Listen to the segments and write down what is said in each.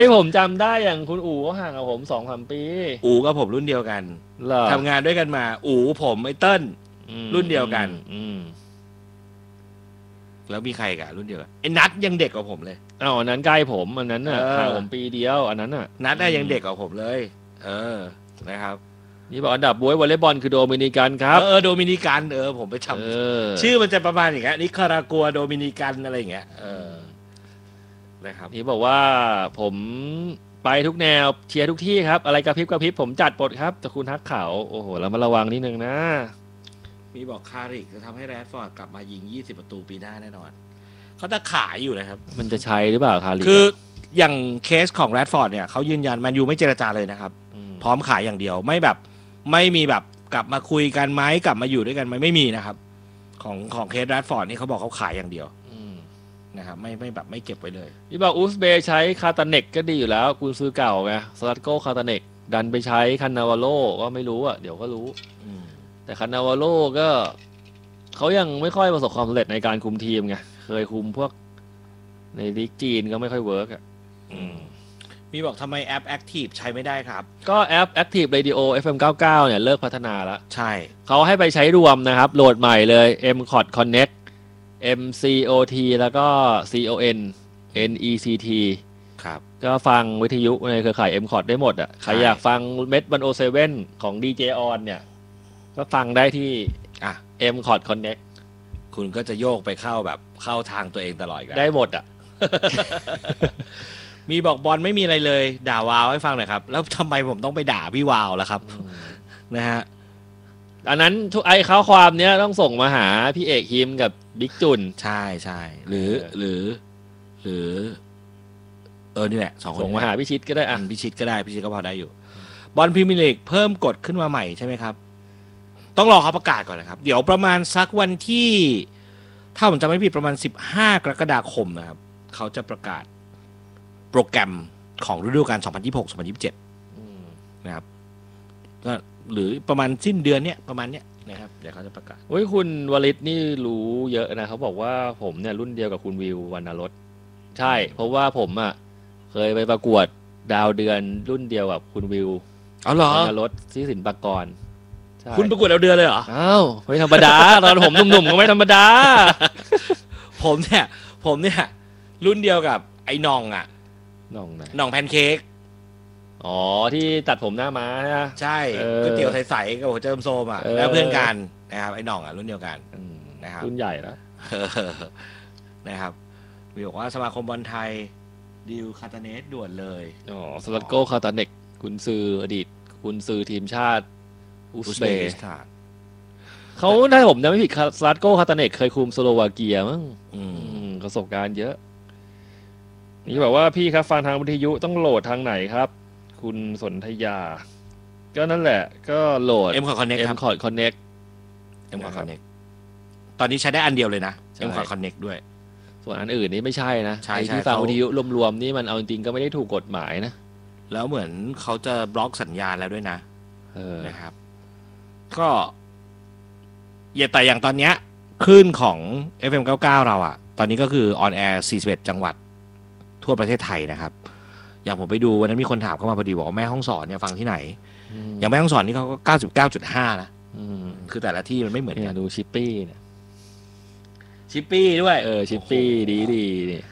ที่ผมจำได้อย่างคุณอู๋ก็ห่างกับผม2-3 ปีอู๋กับผมรุ่นเดียวกันทำงานด้วยกันมาอู๋ผมไอ้เติ้ลรุ่นเดียวกันแล้วมีใครกันรุ่นเดียวกันไอ้นัทยังเด็กกว่าผมเลยอันนั้นใกล้ผมอันนั้นน่ะห่างผมปีเดียวอันนั้นน่ะนัทได้ยังเด็กกว่าผมเลยนะครับนี่บอกอันดับบ๊วยวอลเลย์บอลคือโดมินิกันครับโดมินิกันผมไปจำชื่อมันจะประมาณอย่างเงี้ยนิคารากัวโดมินิกันอะไรอย่างเงี้ยนะครับนี่บอกว่าผมไปทุกแนวเชียร์ทุกที่ครับอะไรกระพริบกระพริบผมจัดปลดครับแต่คุณทักเขาโอ้โหเรามาระวังนิดนึงนะมีบอกคาริกจะทำให้แรดฟอร์ดกลับมายิง20 ประตูปีหน้าแน่นอนเขาจะขายอยู่นะครับมันจะใช้หรือเปล่าคาริกคืออย่างเคสของแรดฟอร์ดเนี่ยเขายืนยันแมนยูไม่เจรจาเลยนะครับพร้อมขายอย่างเดียวไม่มีแบบกลับมาคุยกันไหมกลับมาอยู่ด้วยกันไหมไม่มีนะครับของเคสแรดฟอร์ดนี่เขาบอกเขาขายอย่างเดียวนะครับไม่แบบไม่เก็บไว้เลยพี่บอกอุซเบย์ใช้คาตาเนกก็ดีอยู่แล้วคุณซื้อเก่าไงสลัดโก้คาตาเนกดันไปใช้คันนาวาโลก็ไม่รู้เดี๋ยวก็รู้แต่คันนาวาโลก็เขายังไม่ค่อยประสบความสำเร็จในการคุมทีมไงเคยคุมพวกในลีกจีนก็ไม่ค่อยเวิร์กมีบอกทำไมแอป Active ใช้ไม่ได้ครับก็แอป Active Radio FM99 เนี่ยเลิกพัฒนาแล้วใช่เขาให้ไปใช้รวมนะครับโหลดใหม่เลย MCOT Connect MCOT แล้วก็ CON NECT ครับก็ฟังวิทยุในเครือข่าย MCOT ได้หมดใครอยากฟัง Med107 ของ DJ On เนี่ยก็ฟังได้ที่MCOT Connect คุณก็จะโยกไปเข้าทางตัวเองตลอดได้หมดมีบอกบอลไม่มีอะไรเลยด่าวาวให้ฟังหน่อยครับแล้วทำไมผมต้องไปด่าพี่วาวล่ะครับนะฮะอันนั้นทุกข้อความเนี้ยต้องส่งมาหาพี่เอกฮิมกับบิ๊กจุนใช่หรือนี่แหละ2 คนส่งมาหาพิชิตก็ได้พิชิตก็พอได้อยู่บอลพรีเมียร์ลีกเพิ่มกฎขึ้นมาใหม่ใช่ไหมครับต้องรอเขาประกาศก่อนนะครับเดี๋ยวประมาณสักวันที่ถ้าผมจำไม่ผิดประมาณ15 กรกฎาคมนะครับเขาจะประกาศโปรแกรมของฤดูกาล2026-2027นะครับก็หรือประมาณสิ้นเดือนเนี้ยประมาณเนี้ยนะครับเดี๋ยวเขาจะประกาศคุณวลิตนี่รู้เยอะนะเขาบอกว่าผมเนี่ยรุ่นเดียวกับคุณวิววรรณรสใช่เพราะว่าผมเคยไปประกวดดาวเดือนรุ่นเดียวกับคุณวิวเหรอวรรณรสที่ศิลปากรคุณประกวดดาวเดือนเลยเหรอไม่ธรรมดาตอนผมหนุ่มๆก็ไม่ธรรมดาผมเนี่ยรุ่นเดียวกับไอ้น้องน้องแพนเค้กที่ตัดผมหน้าม้าใช่ก๋วยเตี๋ยวใสๆกับหัวเจิมโซมแล้วเพื่อนกันนะครับไอ้น้องรุ่นเดียวกันนะครับรุ่นใหญ่แล้วนะครับมีบอกว่าสมาคมบอลไทยดีลคาตาเนสด่วนเลยสลัดโก้คาตาเนกกุนซืออดีตกุนซือทีมชาติอุซเบย์เขาได้ผมจำไม่ผิดสลัดโก้คาตาเนกเคยคุมสโลวาเกียมั้งประสบการณ์เยอะนี่บอกว่าพี่ครับฟังทางวิทยุต้องโหลดทางไหนครับคุณสนธยาก็นั่นแหละก็โหลด MCOT Connect ครับ MCOT Connect MCOT Connect ตอนนี้ใช้ได้อันเดียวเลยนะ MCOT Connect ด้วยส่วนอันอื่นนี่ไม่ใช่นะไอ้ที่ฟังวิทยุรวมๆนี่มันเอาจริงๆก็ไม่ได้ถูกกฎหมายนะแล้วเหมือนเขาจะบล็อกสัญญาณแล้วด้วยนะนะครับก็แต่อย่างตอนเนี้ยคลื่นของ FM99 เราตอนนี้ก็คือออนแอร์41 จังหวัดทั่วประเทศไทยนะครับอย่างผมไปดูวันนั้นมีคนถามเข้ามาพอดีบอกว่าแม่ฮ่องสอนเนี่ยฟังที่ไหนอย่างแม่ฮ่องสอนนี่เขาก็ 99.5 นะคือแต่ละที่มันไม่เหมือนกันดูชิปปี้เนี่ยชิปปี้ด้วยชิปปี้ดีนี่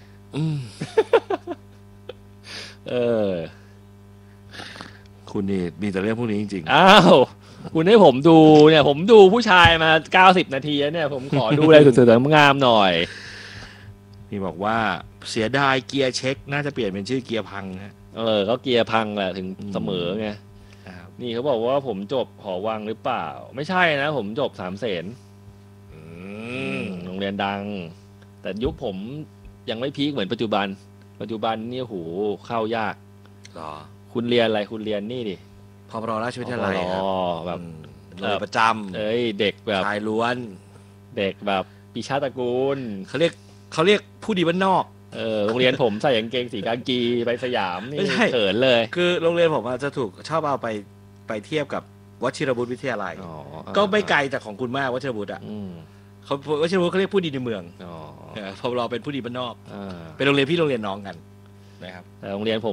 คุณนี่มีแต่เรื่องพวกนี้จริงๆคุณให้ผมดูเนี่ยผมดูผู้ชายมา90 นาทีแล้วเนี่ยผมขอดูอะไรสวยๆงามหน่อยนี่บอกว่าเสียดายเกียร์เช็คน่าจะเปลี่ยนเป็นชื่อเกียร์พังนะก็เกียร์พังแหละถึงเสมอไงนี่เขาบอกว่าผมจบหอวังหรือเปล่าไม่ใช่นะผมจบ3 เสนโรงเรียนดังแต่ยุคผมยังไม่พีคเหมือนปัจจุบันนี่โหเข้ายากคุณเรียนอะไรคุณเรียนนี่ดิพปร.ราชวิทยาลัยแบบประจำเด็กแบบชายล้วนเด็กแบบปีชาตระกูลเขาเรียกผู้ดีบ้านนอกโรงเรียนผมใส่กางเกงสีกากีไปสยามนี่เขินเลยคือโรงเรียนผมจะถูกชอบเอาไปเทียบกับวชิรบุตรวิทยาลัยก็ไม่ไกลจากของคุณมากวชิรบุตรเขาวชิรบุตรเขาเรียกผู้ดีในเมืองพอเราเป็นผู้ดีบ้านนอกเป็นโรงเรียนพี่โรงเรียนน้องกันนะครับแต่โรงเรียนผม